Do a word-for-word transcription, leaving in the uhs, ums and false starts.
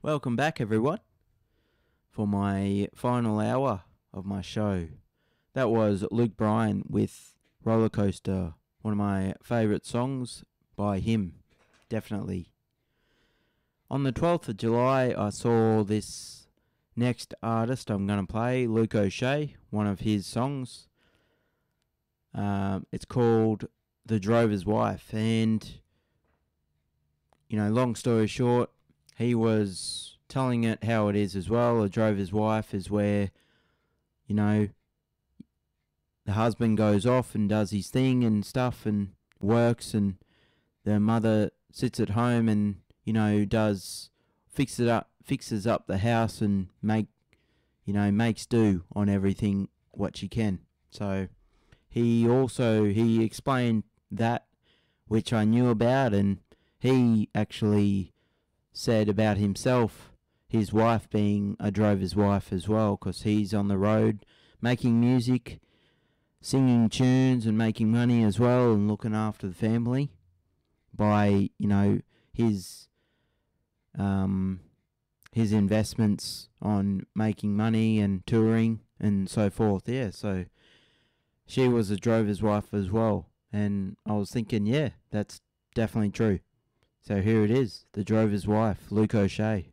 Welcome back, everyone, for my final hour of my show. That was Luke Bryan with Roller Coaster, one of my favourite songs by him, definitely. On the twelfth of July, I saw this next artist I'm going to play, Luke O'Shea, one of his songs. Um, it's called The Drover's Wife, and, you know, long story short, he was telling it how it is as well. A drover's wife is where, you know, the husband goes off and does his thing and stuff and works, and the mother sits at home and, you know, does fix it up, fixes up the house and make, you know, makes do on everything what she can. So he also he explained that, which I knew about, and he actually said about himself, his wife being a drover's wife as well, because he's on the road making music, singing tunes and making money as well, and looking after the family by, you know, his um his investments on making money and touring and so forth. Yeah, so she was a drover's wife as well, and I was thinking, yeah, that's definitely true. So here it is, The Drover's Wife, Luke O'Shea.